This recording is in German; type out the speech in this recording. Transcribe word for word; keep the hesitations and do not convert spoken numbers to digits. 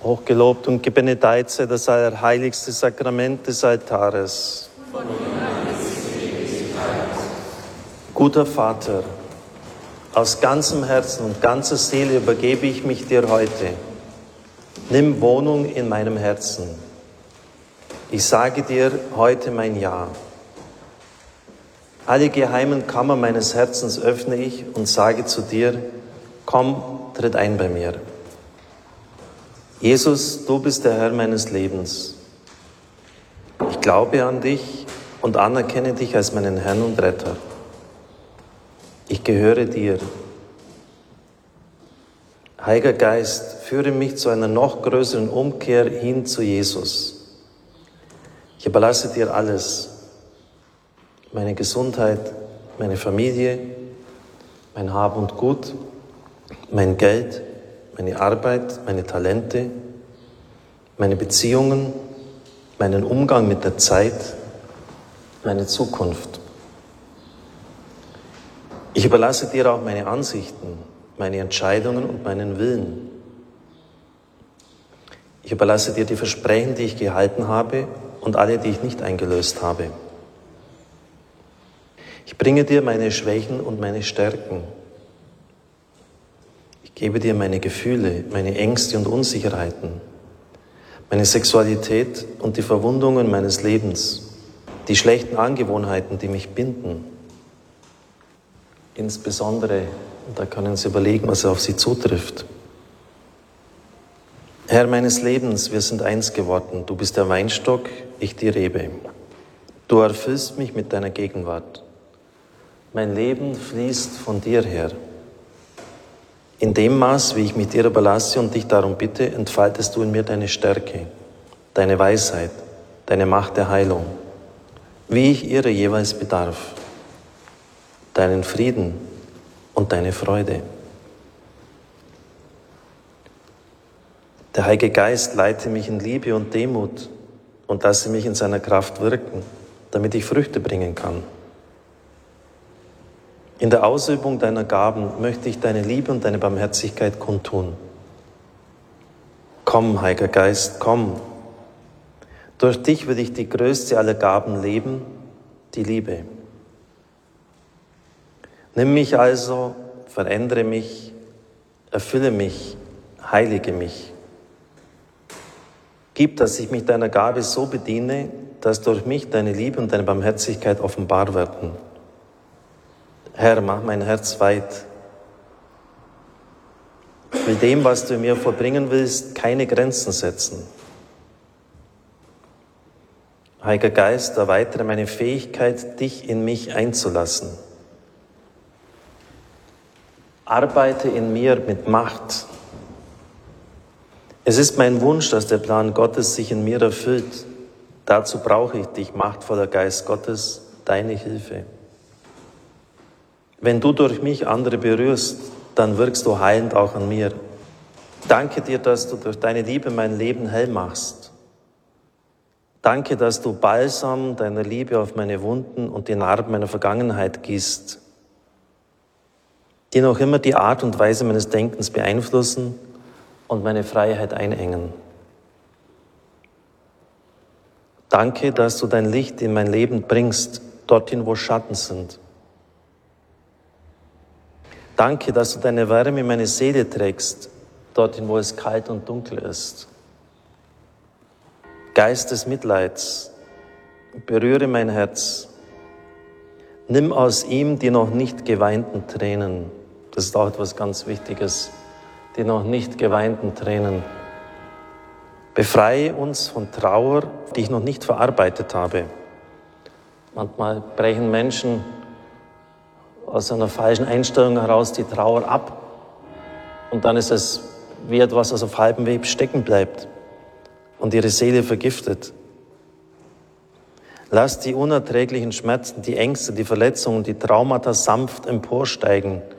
Hochgelobt und gebenedeit sei das allerheiligste Sakrament des Altares. Guter Vater, aus ganzem Herzen und ganzer Seele übergebe ich mich dir heute. Nimm Wohnung in meinem Herzen. Ich sage dir heute mein Ja. Alle geheimen Kammern meines Herzens öffne ich und sage zu dir, komm, tritt ein bei mir. Jesus, du bist der Herr meines Lebens. Ich glaube an dich und anerkenne dich als meinen Herrn und Retter. Ich gehöre dir. Heiliger Geist, führe mich zu einer noch größeren Umkehr hin zu Jesus. Ich überlasse dir alles, meine Gesundheit, meine Familie, mein Hab und Gut, mein Geld, meine Arbeit, meine Talente, meine Beziehungen, meinen Umgang mit der Zeit, meine Zukunft. Ich überlasse dir auch meine Ansichten, meine Entscheidungen und meinen Willen. Ich überlasse dir die Versprechen, die ich gehalten habe und alle, die ich nicht eingelöst habe. Ich bringe dir meine Schwächen und meine Stärken. Ich gebe dir meine Gefühle, meine Ängste und Unsicherheiten, meine Sexualität und die Verwundungen meines Lebens, die schlechten Angewohnheiten, die mich binden. Insbesondere, und da können Sie überlegen, was auf Sie zutrifft. Herr meines Lebens, wir sind eins geworden. Du bist der Weinstock, ich die Rebe. Du erfüllst mich mit deiner Gegenwart. Mein Leben fließt von dir her. In dem Maß, wie ich mich dir überlasse und dich darum bitte, entfaltest du in mir deine Stärke, deine Weisheit, deine Macht der Heilung, wie ich ihrer jeweils bedarf, deinen Frieden und deine Freude. Der Heilige Geist leite mich in Liebe und Demut und lasse mich in seiner Kraft wirken, damit ich Früchte bringen kann. In der Ausübung deiner Gaben möchte ich deine Liebe und deine Barmherzigkeit kundtun. Komm, Heiliger Geist, komm. Durch dich will ich die größte aller Gaben leben, die Liebe. Nimm mich also, verändere mich, erfülle mich, heilige mich. Gib, dass ich mich deiner Gabe so bediene, dass durch mich deine Liebe und deine Barmherzigkeit offenbar werden. Herr, mach mein Herz weit. Ich will dem, was du mir vorbringen willst, keine Grenzen setzen. Heiliger Geist, erweitere meine Fähigkeit, dich in mich einzulassen. Arbeite in mir mit Macht. Es ist mein Wunsch, dass der Plan Gottes sich in mir erfüllt. Dazu brauche ich dich, machtvoller Geist Gottes, deine Hilfe. Wenn du durch mich andere berührst, dann wirkst du heilend auch an mir. Danke dir, dass du durch deine Liebe mein Leben hell machst. Danke, dass du Balsam deiner Liebe auf meine Wunden und die Narben meiner Vergangenheit gießt, die noch immer die Art und Weise meines Denkens beeinflussen und meine Freiheit einengen. Danke, dass du dein Licht in mein Leben bringst, dorthin, wo Schatten sind. Danke, dass du deine Wärme in meine Seele trägst, dorthin, wo es kalt und dunkel ist. Geist des Mitleids, berühre mein Herz. Nimm aus ihm die noch nicht geweinten Tränen. Das ist auch etwas ganz Wichtiges. Die noch nicht geweinten Tränen. Befreie uns von Trauer, die ich noch nicht verarbeitet habe. Manchmal brechen Menschen aus einer falschen Einstellung heraus die Trauer ab. Und dann ist es wie etwas, das auf halbem Weg stecken bleibt und ihre Seele vergiftet. Lass die unerträglichen Schmerzen, die Ängste, die Verletzungen, die Traumata sanft emporsteigen